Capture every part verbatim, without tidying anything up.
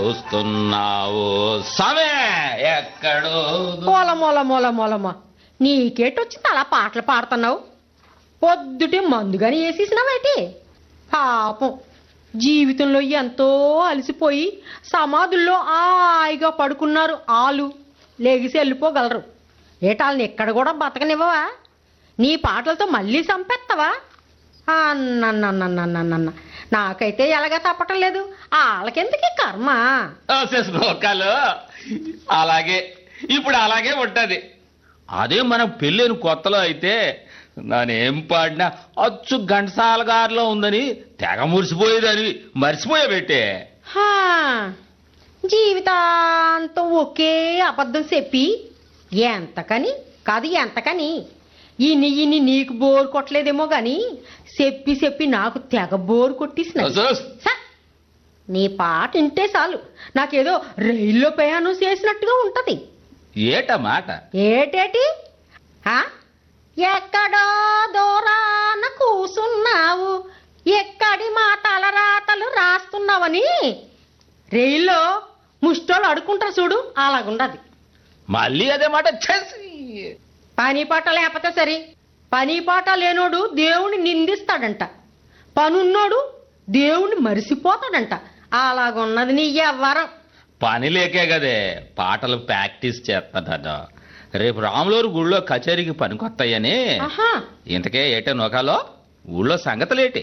చూస్తున్నావు సమే ఎక్కడో మూల మూల మూల మూలమ్మ నీకేటొచ్చింది అలా పాటలు పాడుతున్నావు? పొద్దుటే మందుగాని వేసేసినావేటి? పాపం జీవితంలో ఎంతో అలసిపోయి సమాధుల్లో హాయిగా పడుకున్నారు ఆలు లేగిసి వెళ్ళిపోగలరు. ఏటాళ్ళని ఎక్కడ కూడా బతకనివ్వవా? నీ పాటలతో మళ్ళీ చంపేస్తావా? అన్నన్నన్నన్నన్న నాకైతే ఎలాగా తప్పటం లేదు. వాళ్ళకెందుకు కర్మ? శ్లోకాలు అలాగే ఇప్పుడు అలాగే ఉంటది. అదే మన పెళ్ళైన కొత్తలో అయితే నానేం పాడినా అచ్చు ఘంటసాల గారిలో ఉందని తెగ మురిసిపోయేదని మర్చిపోయా పెట్టే. జీవితాంతం ఒకే అబద్ధం చెప్పి ఎంతకని కాదు ఎంతకని ఇన్ని ఇన్ని నీకు బోరు కొట్టలేదేమో గాని చెప్పి చెప్పి నాకు తెగ బోరు కొట్టేసిన. నీ పాట వింటే చాలు నాకేదో రైల్లో ప్రయాణం చేసినట్టుగా ఉంటది. ఏట మాట? ఏటేటి? ఎక్కడో దూరాన కూసున్నావు, ఎక్కడి మాటల రాతలు రాస్తున్నావని రైల్లో ముష్టోళ్ళు అడుక్కుంటారు చూడు, అలాగుండదు. మళ్ళీ అదే మాట. పని పాట లేకపోతే సరే, పని పాట లేనోడు దేవుణ్ణి నిందిస్తాడంట, పనున్నోడు దేవుణ్ణి మరిసిపోతాడంట. అలాగున్నది నీ ఎవ్వరం. పని లేకే కదే పాటలు ప్రాక్టీస్ చేస్తాడట. రేపు రాములూరు గుళ్ళో కచేరీకి పనికొస్తాయని. ఇంతకే ఏటే నోకాలో ఊళ్ళో సంగతులేటి?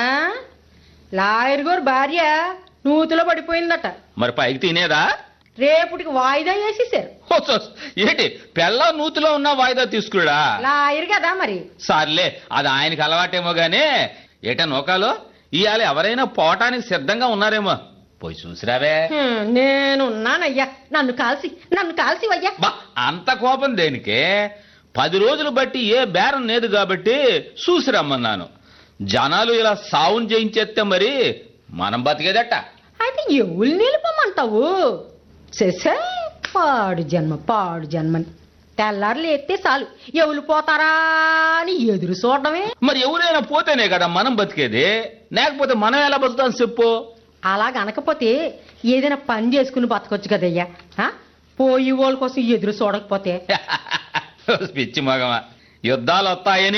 లాయర్ గారు భార్య నూతులో పడిపోయిందట. మరి పైకి తినేదా? రేపుటికి వాయిదా వేసేసారు. ఏంటి పెళ్ళ నూతిలో ఉన్న వాయిదా తీసుకురా? లాయర్ కదా మరి. సర్లే అది ఆయనకి అలవాటేమో గానీ ఏటా నోకాలో ఇవాళ ఎవరైనా పోవటానికి సిద్ధంగా ఉన్నారేమో పోయి చూసిరావే. నేనున్నానయ్యా, నన్ను కాల్సి నన్ను కాల్సి అయ్యా. బా అంత కోపం దేనికే? పది రోజులు బట్టి ఏ బేరం లేదు కాబట్టి చూసిరమ్మన్నాను. జనాలు ఇలా సావును చేయించేస్తే మరి మనం బతికేదట. అయితే ఎవరు నిలుపమంటావు? చేసే పాడు జన్మ పాడు జన్మని తెల్లారులు ఎత్తే చాలు ఎవరు పోతారా అని ఎదురు చూడడమే. మరి ఎవరైనా పోతేనే కదా మనం బతికేది, లేకపోతే మనం ఎలా బతుకుతాం చెప్పు? అలా గనకపోతే ఏదైనా పని చేసుకుని బతకొచ్చు కదయ్యా. పోయి వాళ్ళ కోసం ఎదురు చూడకపోతే పిచ్చి మగమా, యుద్ధాలు వస్తాయని